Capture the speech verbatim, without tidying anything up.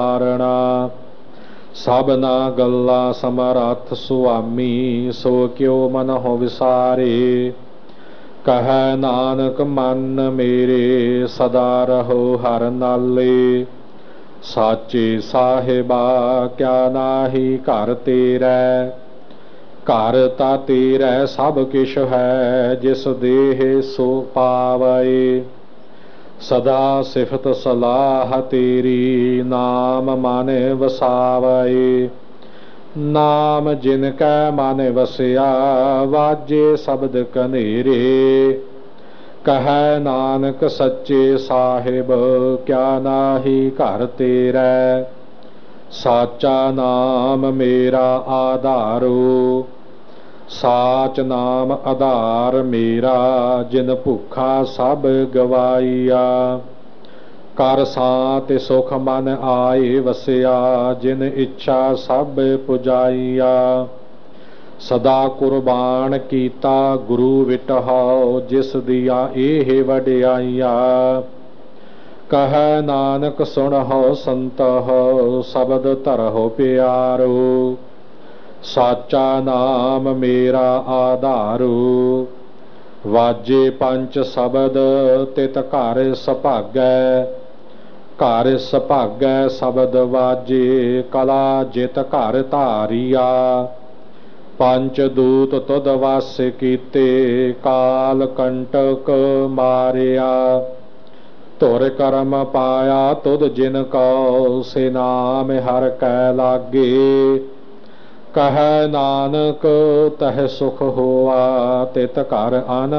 ਮਾਰਣਾ। ਸਭਨਾ ਗੱਲਾਂ ਸਮਰੱਥ ਸੁਆਮੀ, ਸੋ ਕਿਉ ਮਨ ਹੋ ਵਿਸਾਰੇ। ਕਹੈ ਨਾਨਕ ਮਨ ਮੇਰੇ, ਸਦਾ ਰਹੋ ਹਰ ਨਾਲੇ। ਸਾਚੇ ਸਾਹਿਬਾ ਕਿਆ ਨਾਹੀ ਘਰ ਤੇਰੈ, ਘਰ ਤਾ ਤੇਰੈ ਸਭ ਕਿਛ ਹੈ, ਜਿਸ ਦੇਹ ਸੋ ਪਾਵੈ। ਸਦਾ ਸਿਫਤ ਸਲਾਹ ਤੇਰੀ, ਨਾਮ ਮਨ ਵਸਾਵੈ। ਨਾਮ ਜਿਨ ਕੈ ਮਨ ਵਸਿਆ, ਵਾਜੇ ਸ਼ਬਦ ਕਨੇਰੇ। ਕਹੈ ਨਾਨਕ ਸੱਚੇ ਸਾਹਿਬ, ਕਿਆ ਨਾਹੀ ਘਰ ਤੇਰੈ। ਸਾਚਾ ਨਾਮ ਮੇਰਾ ਆਧਾਰੋ, ਸਾਚ ਨਾਮ ਆਧਾਰ ਮੇਰਾ। ਜਿਨ ਭੁੱਖਾ ਸਭ ਗਵਾਈਆ, ਕਰ ਸਾਂਤਿ ਸੁਖ ਮਨ ਆਏ ਵਸਿਆ। ਜਿਨ ਇੱਛਾ ਸਭ ਪੁਜਾਈਆ, ਸਦਾ ਕੁਰਬਾਨ ਕੀਤਾ ਗੁਰੂ ਵਿਟਹੁ। ਜਿਸ ਦੀਆਂ ਇਹ ਵਡਿਆਈਆ, ਕਹੈ ਨਾਨਕ ਸੁਣਹੁ ਸੰਤਹੁ, ਸ਼ਬਦ ਧਰਹੁ ਪਿਆਰੋ। ਸਾਚਾ ਨਾਮ ਮੇਰਾ ਆਧਾਰੋ, ਵਾਜੇ ਪੰਚ ਸ਼ਬਦ ਤਿਤ ਘਰ ਸੁਭਾਗੈ। ਘਰ ਸੁਭਾਗੈ ਸ਼ਬਦ ਵਾਜੇ, ਕਲਾ ਜਿਤ ਘਰ ਧਾਰੀਆ। ਪੰਚ ਦੂਤ ਤੁਧ ਵਸ ਕੀਤੇ, ਕਾਲ ਕੰਟਕ ਮਾਰਿਆ। ਧੁਰ ਕਰਮ ਪਾਇਆ ਤੁਧ ਜਿਨ ਕਉ, ਸੇ ਨਾਮ ਹਰਿ ਕੈ ਲਾਗੇ। ਕਹੈ ਨਾਨਕ ਤਹ ਸੁਖ ਹੋਆ, ਤਿਤ ਘਰ ਅਨ